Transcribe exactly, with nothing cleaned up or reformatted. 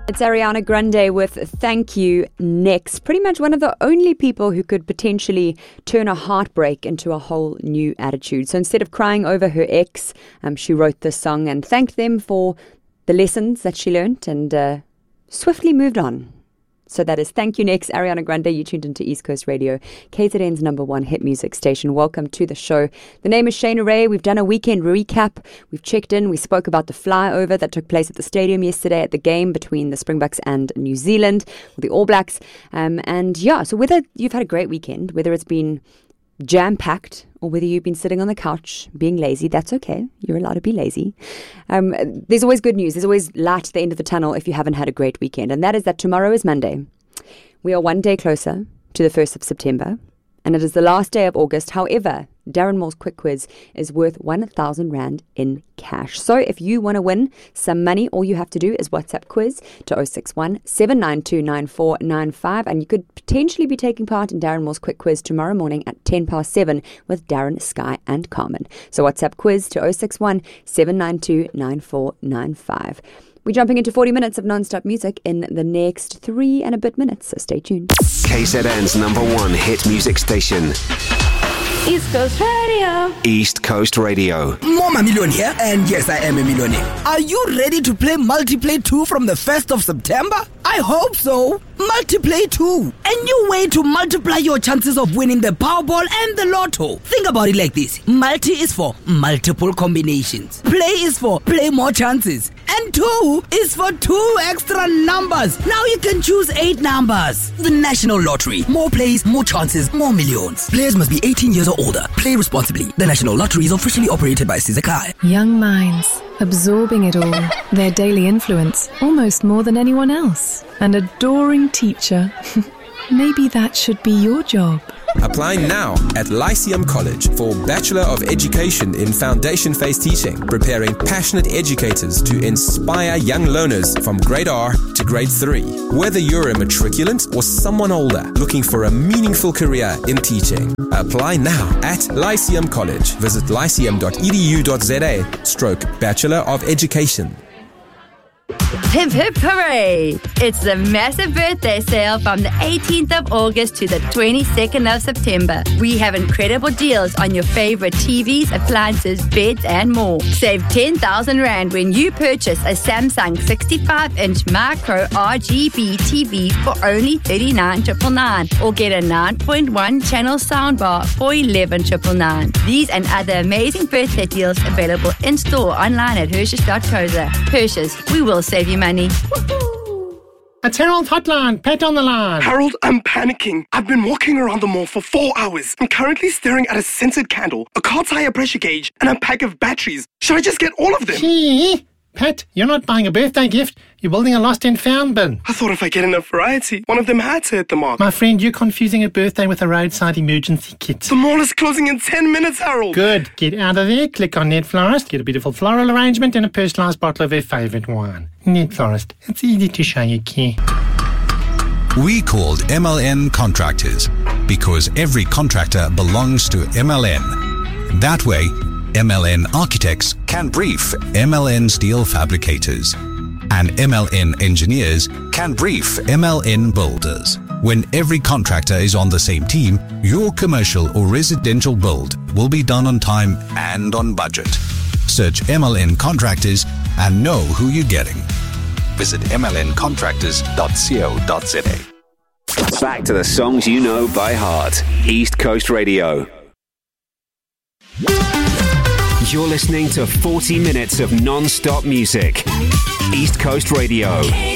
It's Ariana Grande with Thank You Next. Pretty much one of the only people who could potentially turn a heartbreak into a whole new attitude. So instead of crying over her ex, um, she wrote this song and thanked them for the lessons that she learnt and uh, swiftly moved on. So that is Thank You Next, Ariana Grande. You tuned into East Coast Radio, K Z N's number one hit music station. Welcome to the show. The name is Shane Ray. We've done a weekend recap. We've checked in. We spoke about the flyover that took place at the stadium yesterday at the game between the Springboks and New Zealand, or the All Blacks. Um, and yeah, so whether you've had a great weekend, whether it's been jam-packed or whether you've been sitting on the couch being lazy, that's okay. You're allowed to be lazy. Um, there's always good news. There's always light at the end of the tunnel if you haven't had a great weekend. And that is that tomorrow is Monday. We are one day closer to the first of September. And it is the last day of August. However, Darren Moore's Quick Quiz is worth one thousand rand in cash. So if you want to win some money, all you have to do is WhatsApp quiz to zero six one, seven nine two, nine four nine five. And you could potentially be taking part in Darren Moore's Quick Quiz tomorrow morning at ten past seven with Darren, Sky and Carmen. So WhatsApp quiz to zero six one, seven nine two, nine four nine five. We're jumping into forty minutes of non-stop music in the next three and a bit minutes, so stay tuned. K Z N's number one hit music station. East Coast Radio. East Coast Radio. Mama Million here, and yes, I am a millionaire. Are you ready to play Multiplay two from the first of September? I hope so. Multiplay two. A new way to multiply your chances of winning the Powerball and the Lotto. Think about it like this. Multi is for multiple combinations. Play is for play more chances. And two is for two extra numbers. Now you can choose eight numbers. The National Lottery. More plays, more chances, more millions. Players must be eighteen years or older. Play responsibly. The National Lottery is officially operated by Sizakai. Young minds, absorbing it all. Their daily influence, almost more than anyone else. An adoring teacher. Maybe that should be your job. Apply now at Lyceum College for Bachelor of Education in Foundation Phase Teaching, preparing passionate educators to inspire young learners from grade R to grade three. Whether you're a matriculant or someone older looking for a meaningful career in teaching, apply now at Lyceum College. Visit lyceum dot e d u dot z a stroke Bachelor of Education. Hip hip hooray! It's the massive birthday sale from the eighteenth of August to the twenty-second of September. We have incredible deals on your favorite T Vs, appliances, beds and more. Save ten thousand rand when you purchase a Samsung sixty-five inch micro R G B T V for only thirty-nine thousand nine hundred ninety-nine or get a nine point one channel soundbar for eleven thousand nine hundred ninety-nine. These and other amazing birthday deals available in store online at Hershey's dot co dot za. Hershey's, we will save you money. Woo-hoo. It's Harold Hotline. Pet on the line. Harold, I'm panicking. I've been walking around the mall for four hours. I'm currently staring at a scented candle, a car tire pressure gauge, and a pack of batteries. Should I just get all of them? Gee, Pet, you're not buying a birthday gift. You're building a lost and found bin. I thought if I get enough variety, one of them had to hit the mark. My friend, you're confusing a birthday with a roadside emergency kit. The mall is closing in ten minutes, Harold. Good. Get out of there, click on Net Florist, get a beautiful floral arrangement and a personalised bottle of her favourite wine. Net Florist. It's easy to show you care. We called M L N Contractors because every contractor belongs to M L N. That way, M L N Architects can brief M L N Steel Fabricators, and M L N Engineers can brief M L N Builders. When every contractor is on the same team, your commercial or residential build will be done on time and on budget. Search M L N Contractors and know who you're getting. Visit m l n contractors dot co dot z a. Back to the songs you know by heart. East Coast Radio. You're listening to forty minutes of non-stop music. East Coast Radio.